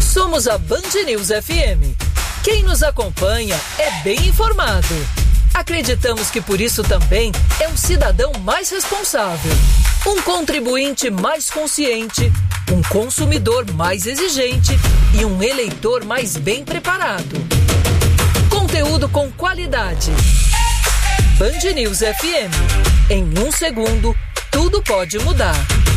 Somos a Band News FM. Quem nos acompanha é bem informado. Acreditamos que por isso também é um cidadão mais responsável, um contribuinte mais consciente, um consumidor mais exigente e um eleitor mais bem preparado. Conteúdo com qualidade. Band News FM. Em 1 segundo, tudo pode mudar.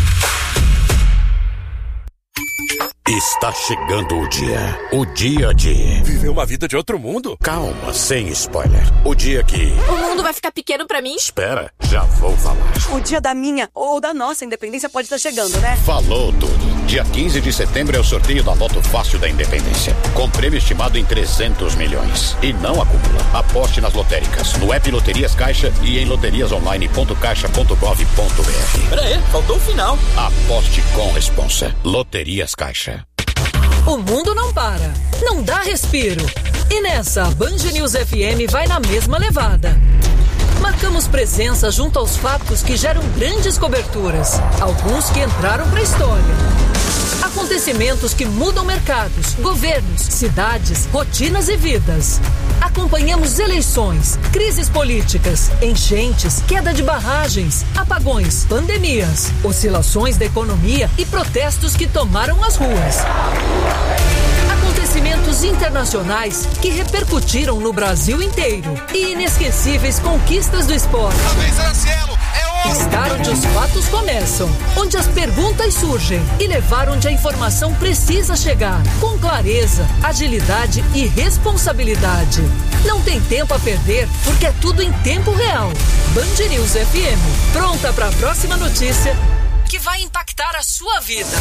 Está chegando o dia de... Viver uma vida de outro mundo? Calma, sem spoiler. O dia que... O mundo vai ficar pequeno pra mim? Espera, já vou falar. O dia da minha ou da nossa independência pode estar chegando, né? Falou tudo. Dia 15 de setembro é o sorteio da Loto Fácil da Independência. Com prêmio estimado em 300 milhões. E não acumula. Aposte nas lotéricas, no app Loterias Caixa e em loteriasonline.caixa.gov.br. Pera aí, faltou o final. Aposte com responsa. Loterias Caixa. O mundo não para, não dá respiro. E nessa, a Band News FM vai na mesma levada. Marcamos presença junto aos fatos que geram grandes coberturas, alguns que entraram para a história. Acontecimentos que mudam mercados, governos, cidades, rotinas e vidas. Acompanhamos eleições, crises políticas, enchentes, queda de barragens, apagões, pandemias, oscilações da economia e protestos que tomaram as ruas. Acontecimentos internacionais que repercutiram no Brasil inteiro e inesquecíveis conquistas do esporte. Estar onde os fatos começam, onde as perguntas surgem e levar onde a informação precisa chegar, com clareza, agilidade e responsabilidade. Não tem tempo a perder, porque é tudo em tempo real. Band News FM, pronta para a próxima notícia que vai impactar a sua vida.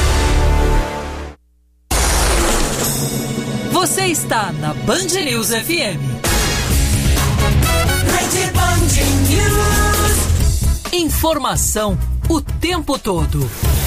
Você está na Band News FM. Rede Band News. Informação o tempo todo.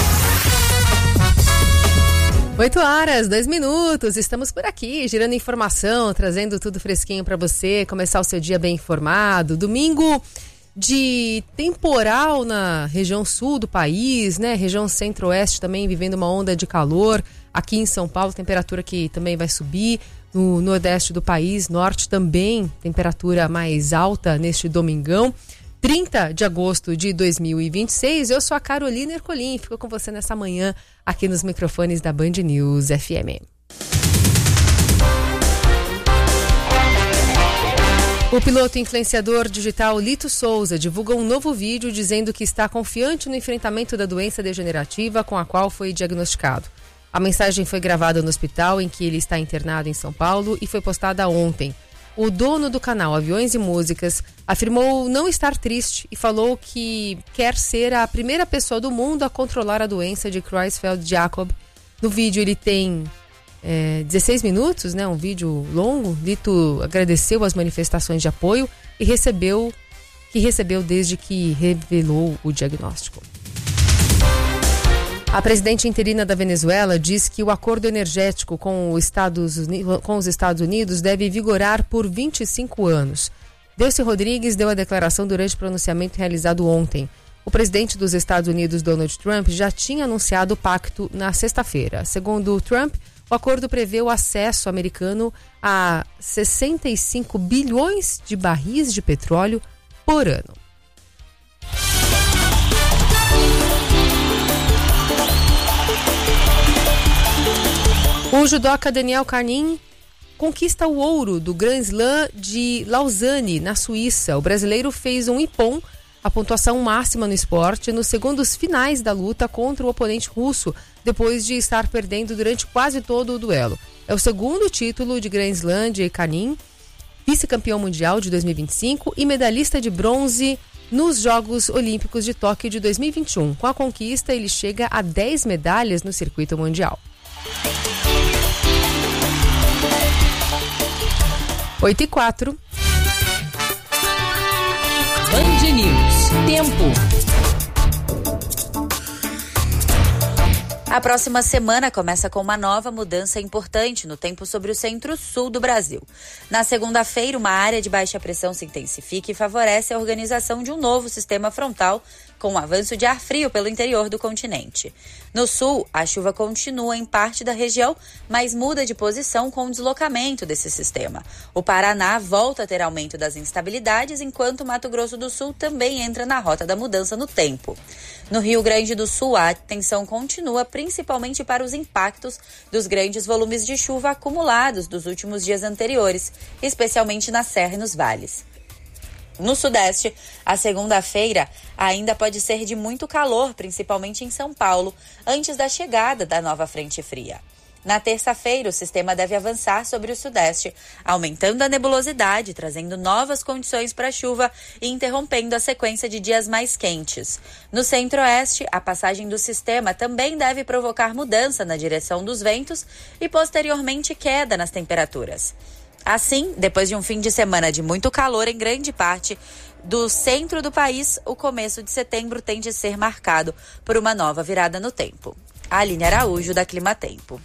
8h02. Estamos por aqui, girando informação, trazendo tudo fresquinho para você, começar o seu dia bem informado. Domingo de temporal na região sul do país, né? Região centro-oeste também vivendo uma onda de calor. Aqui em São Paulo, temperatura que também vai subir. No nordeste do país, norte também, temperatura mais alta neste domingão. 30 de agosto de 2026, eu sou a Carolina Ercolim, fico com você nessa manhã aqui nos microfones da Band News FM. O piloto influenciador digital Lito Souza divulga um novo vídeo dizendo que está confiante no enfrentamento da doença degenerativa com a qual foi diagnosticado. A mensagem foi gravada no hospital em que ele está internado em São Paulo e foi postada ontem. O dono do canal Aviões e Músicas afirmou não estar triste e falou que quer ser a primeira pessoa do mundo a controlar a doença de Creutzfeldt-Jakob. No vídeo ele tem 16 minutos, né, um vídeo longo. Lito agradeceu as manifestações de apoio e recebeu desde que revelou o diagnóstico. A presidente interina da Venezuela diz que o acordo energético com os Estados Unidos deve vigorar por 25 anos. Delcy Rodrigues deu a declaração durante o pronunciamento realizado ontem. O presidente dos Estados Unidos, Donald Trump, já tinha anunciado o pacto na sexta-feira. Segundo Trump, o acordo prevê o acesso americano a 65 bilhões de barris de petróleo por ano. O judoca Daniel Carnin conquista o ouro do Grand Slam de Lausanne, na Suíça. O brasileiro fez um ippon, a pontuação máxima no esporte, nos segundos finais da luta contra o oponente russo, depois de estar perdendo durante quase todo o duelo. É o segundo título de Grand Slam de Carnin, vice-campeão mundial de 2025 e medalhista de bronze nos Jogos Olímpicos de Tóquio de 2021. Com a conquista, ele chega a 10 medalhas no circuito mundial. 8h04. Band News. Tempo. A próxima semana começa com uma nova mudança importante no tempo sobre o centro-sul do Brasil. Na segunda-feira, uma área de baixa pressão se intensifica e favorece a organização de um novo sistema frontal com o avanço de ar frio pelo interior do continente. No sul, a chuva continua em parte da região, mas muda de posição com o deslocamento desse sistema. O Paraná volta a ter aumento das instabilidades, enquanto o Mato Grosso do Sul também entra na rota da mudança no tempo. No Rio Grande do Sul, a atenção continua principalmente para os impactos dos grandes volumes de chuva acumulados dos últimos dias anteriores, especialmente na Serra e nos vales. No Sudeste, a segunda-feira ainda pode ser de muito calor, principalmente em São Paulo, antes da chegada da nova frente fria. Na terça-feira, o sistema deve avançar sobre o Sudeste, aumentando a nebulosidade, trazendo novas condições para chuva e interrompendo a sequência de dias mais quentes. No Centro-Oeste, a passagem do sistema também deve provocar mudança na direção dos ventos e, posteriormente, queda nas temperaturas. Assim, depois de um fim de semana de muito calor em grande parte do centro do país, o começo de setembro tende a ser marcado por uma nova virada no tempo. Aline Araújo, da Climatempo.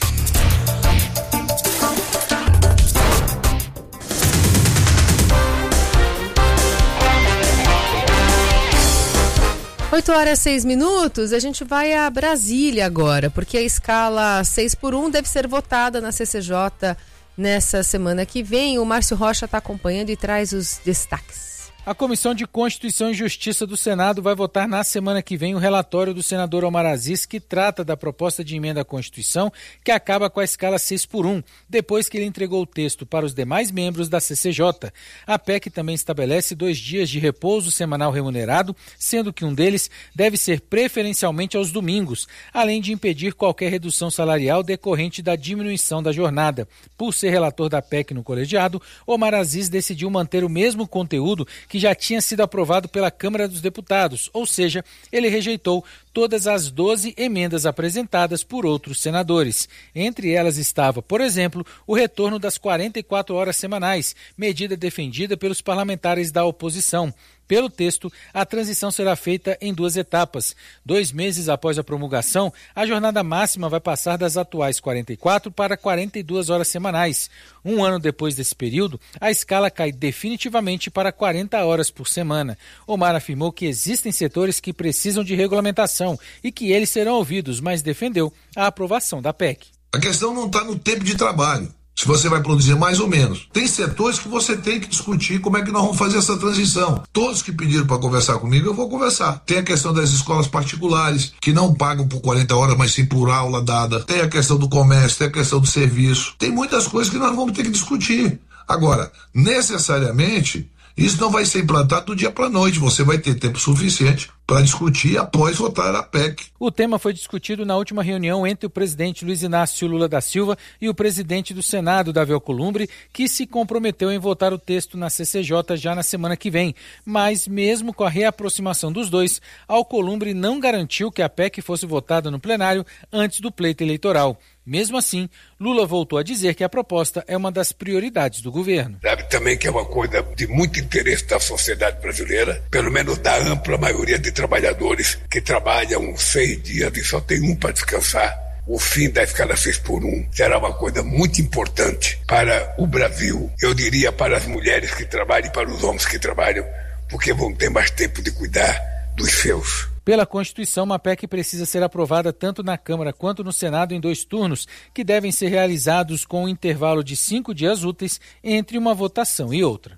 — 8h06, a gente vai a Brasília agora, porque a escala 6x1 deve ser votada na CCJ nessa semana que vem. O Márcio Rocha está acompanhando e traz os destaques. A Comissão de Constituição e Justiça do Senado vai votar na semana que vem o relatório do senador Omar Aziz, que trata da proposta de emenda à Constituição que acaba com a escala 6x1, depois que ele entregou o texto para os demais membros da CCJ. A PEC também estabelece 2 dias de repouso semanal remunerado, sendo que um deles deve ser preferencialmente aos domingos, além de impedir qualquer redução salarial decorrente da diminuição da jornada. Por ser relator da PEC no colegiado, Omar Aziz decidiu manter o mesmo conteúdo que já tinha sido aprovado pela Câmara dos Deputados, ou seja, ele rejeitou todas as 12 emendas apresentadas por outros senadores. Entre elas estava, por exemplo, o retorno das 44 horas semanais, medida defendida pelos parlamentares da oposição. Pelo texto, a transição será feita em 2 etapas. 2 meses após a promulgação, a jornada máxima vai passar das atuais 44 para 42 horas semanais. 1 ano depois desse período, a escala cai definitivamente para 40 horas por semana. Omar afirmou que existem setores que precisam de regulamentação e que eles serão ouvidos, mas defendeu a aprovação da PEC. A questão não está no tempo de trabalho, se você vai produzir mais ou menos. Tem setores que você tem que discutir como é que nós vamos fazer essa transição. Todos que pediram para conversar comigo, eu vou conversar. Tem a questão das escolas particulares, que não pagam por 40 horas, mas sim por aula dada. Tem a questão do comércio, tem a questão do serviço. Tem muitas coisas que nós vamos ter que discutir. Agora, necessariamente, isso não vai ser implantado do dia para a noite. Você vai ter tempo suficiente para discutir após votar a PEC. O tema foi discutido na última reunião entre o presidente Luiz Inácio Lula da Silva e o presidente do Senado, Davi Alcolumbre, que se comprometeu em votar o texto na CCJ já na semana que vem. Mas, mesmo com a reaproximação dos dois, Alcolumbre não garantiu que a PEC fosse votada no plenário antes do pleito eleitoral. Mesmo assim, Lula voltou a dizer que a proposta é uma das prioridades do governo. Sabe também que é uma coisa de muito interesse da sociedade brasileira, pelo menos da ampla maioria de trabalhadores que trabalham 6 dias e só tem um para descansar. O fim da escala 6x1 será uma coisa muito importante para o Brasil. Eu diria para as mulheres que trabalham e para os homens que trabalham, porque vão ter mais tempo de cuidar dos seus. Pela Constituição, uma PEC precisa ser aprovada tanto na Câmara quanto no Senado em 2 turnos, que devem ser realizados com um intervalo de 5 dias úteis entre uma votação e outra.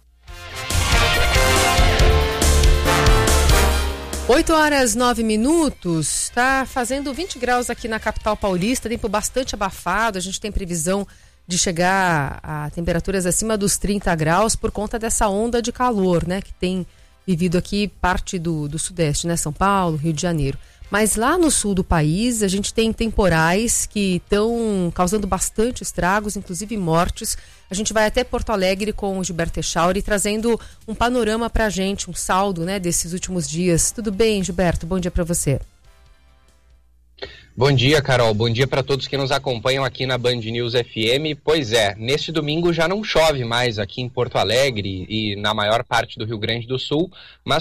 8h09, está fazendo 20 graus aqui na capital paulista, tempo bastante abafado, a gente tem previsão de chegar a temperaturas acima dos 30 graus por conta dessa onda de calor, né, que tem vivido aqui parte do Sudeste, né, São Paulo, Rio de Janeiro. Mas lá no sul do país, a gente tem temporais que estão causando bastante estragos, inclusive mortes. A gente vai até Porto Alegre com o Gilberto Echauri, trazendo um panorama pra gente, um saldo, né, desses últimos dias. Tudo bem, Gilberto? Bom dia para você. Bom dia, Carol. Bom dia para todos que nos acompanham aqui na Band News FM. Pois é, neste domingo já não chove mais aqui em Porto Alegre e na maior parte do Rio Grande do Sul, mas